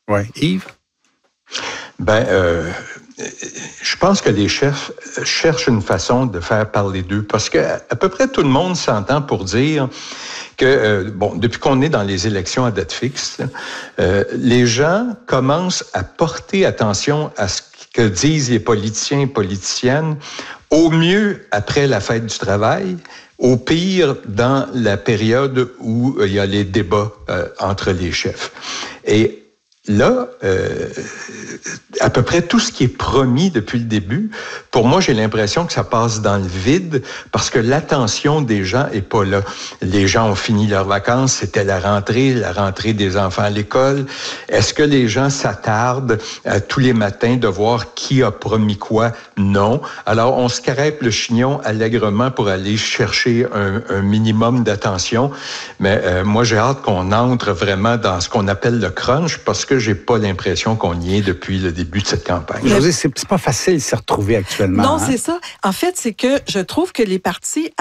Oui. Yves? Je pense que les chefs cherchent une façon de faire parler d'eux parce que à peu près tout le monde s'entend pour dire que, depuis qu'on est dans les élections à date fixe, les gens commencent à porter attention à ce que disent les politiciens et politiciennes, au mieux après la fête du travail, au pire dans la période où il y a les débats entre les chefs. Et là, à peu près tout ce qui est promis depuis le début, pour moi, j'ai l'impression que ça passe dans le vide parce que l'attention des gens est pas là. Les gens ont fini leurs vacances, c'était la rentrée des enfants à l'école. Est-ce que les gens s'attardent tous les matins de voir qui a promis quoi? Non. Alors, on se crêpe le chignon allègrement pour aller chercher un minimum d'attention. Mais moi, j'ai hâte qu'on entre vraiment dans ce qu'on appelle le crunch parce que j'ai pas l'impression qu'on y est depuis le début de cette campagne. Josée, c'est pas facile de se retrouver actuellement. Non, c'est ça. En fait, c'est que je trouve que les partis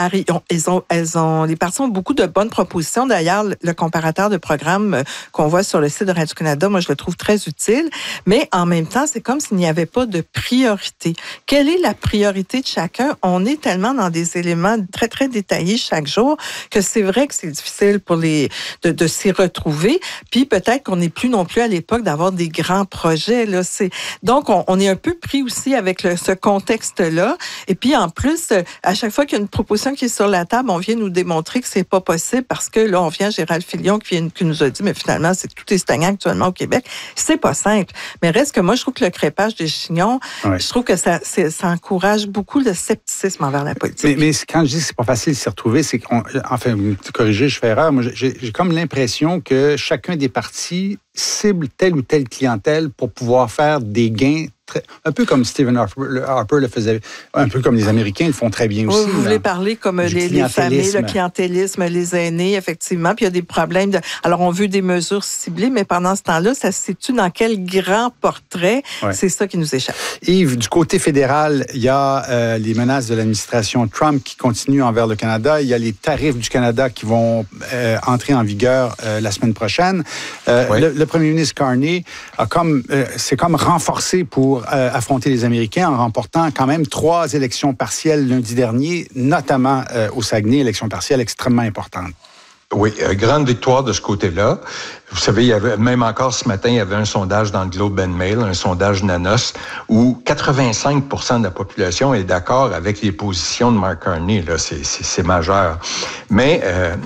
les partis ont beaucoup de bonnes propositions. D'ailleurs, le comparateur de programme qu'on voit sur le site de Radio-Canada, moi, je le trouve très utile. Mais en même temps, c'est comme s'il n'y avait pas de priorité. Quelle est la priorité de chacun? On est tellement dans des éléments très, très détaillés chaque jour que c'est vrai que c'est difficile pour de s'y retrouver. Puis peut-être qu'on n'est plus non plus à l'époque d'avoir des grands projets. Là. Donc, on est un peu pris aussi avec ce contexte-là. Et puis, en plus, à chaque fois qu'il y a une proposition qui est sur la table, on vient nous démontrer que c'est pas possible parce que là, on vient Gérald Filion qui nous a dit, mais finalement, tout est stagnant actuellement au Québec. C'est pas simple. Mais reste que moi, je trouve que le crêpage des chignons, je trouve que ça encourage beaucoup le scepticisme envers la politique. Mais quand je dis que c'est pas facile de s'y retrouver, c'est enfin, vous me corrigez, je fais erreur. Moi, j'ai comme l'impression que chacun des partis cible telle ou telle clientèle pour pouvoir faire des gains, un peu comme Stephen Harper le faisait, un peu comme les Américains le font très bien aussi. Vous voulez parler comme les familles, le clientélisme, les aînés, effectivement, puis il y a des problèmes. Alors, on veut des mesures ciblées, mais pendant ce temps-là, ça se situe dans quel grand portrait? Ouais. C'est ça qui nous échappe. Yves, du côté fédéral, il y a les menaces de l'administration Trump qui continuent envers le Canada. Il y a les tarifs du Canada qui vont entrer en vigueur la semaine prochaine. Le premier ministre Carney s'est comme renforcé pour affronter les Américains en remportant quand même 3 élections partielles lundi dernier, notamment au Saguenay, élection partielle extrêmement importante. Oui, grande victoire de ce côté-là. Vous savez, il y avait, même encore ce matin, il y avait un sondage dans le Globe and Mail, un sondage Nanos, où 85% de la population est d'accord avec les positions de Mark Carney. Là, c'est majeur. Mais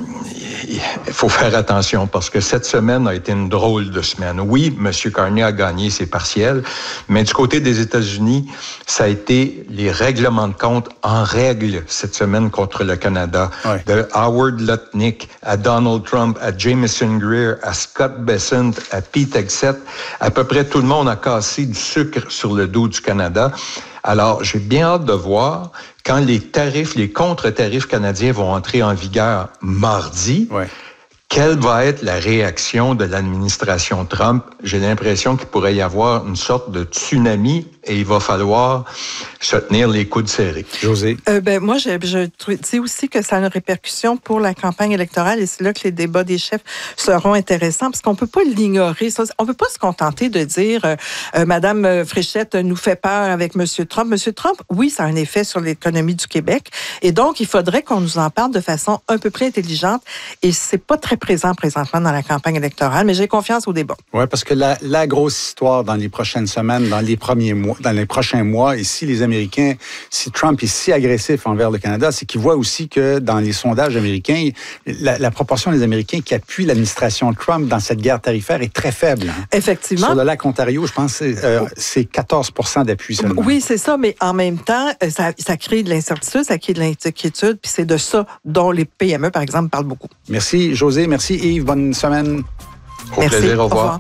il faut faire attention parce que cette semaine a été une drôle de semaine. Oui, M. Carney a gagné ses partiels, mais du côté des États-Unis, ça a été les règlements de compte en règle cette semaine contre le Canada. Ouais. De Howard Lutnick à Donald Trump, à Jamieson Greer, à Scott Bessent, à Pete Hegseth, à peu près tout le monde a cassé du sucre sur le dos du Canada. Alors, j'ai bien hâte de voir quand les contre-tarifs canadiens vont entrer en vigueur mardi. Ouais. Quelle va être la réaction de l'administration Trump? J'ai l'impression qu'il pourrait y avoir une sorte de tsunami et il va falloir se tenir les coudes serrés. Josée? Moi, je dis aussi que ça a une répercussion pour la campagne électorale et c'est là que les débats des chefs seront intéressants parce qu'on peut pas l'ignorer. On peut pas se contenter de dire Madame Fréchette nous fait peur avec Monsieur Trump. Monsieur Trump, oui, ça a un effet sur l'économie du Québec et donc il faudrait qu'on nous en parle de façon un peu plus intelligente et c'est pas très présentement dans la campagne électorale, mais j'ai confiance au débat. Oui, parce que la grosse histoire dans les prochaines semaines, dans les prochains mois, et si Trump est si agressif envers le Canada, c'est qu'il voit aussi que dans les sondages américains, la proportion des Américains qui appuient l'administration Trump dans cette guerre tarifaire est très faible. Hein. Effectivement. Sur le lac Ontario, je pense c'est 14% d'appui seulement. Oui, c'est ça, mais en même temps, ça crée de l'incertitude, ça crée de l'inquiétude, puis c'est de ça dont les PME, par exemple, parlent beaucoup. Merci, Josée. Merci, Yves. Bonne semaine. Au plaisir. Au revoir.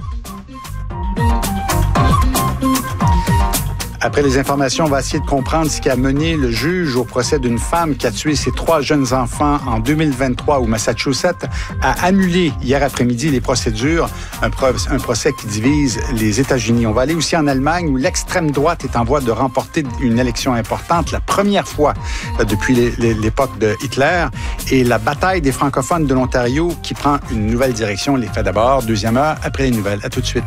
Après les informations, on va essayer de comprendre ce qui a mené le juge au procès d'une femme qui a tué ses 3 jeunes enfants en 2023 au Massachusetts à annuler hier après-midi les procédures, un procès qui divise les États-Unis. On va aller aussi en Allemagne où l'extrême droite est en voie de remporter une élection importante, la première fois depuis l'époque de Hitler, et la bataille des francophones de l'Ontario qui prend une nouvelle direction. Les faits d'abord, deuxième heure, après les nouvelles. À tout de suite.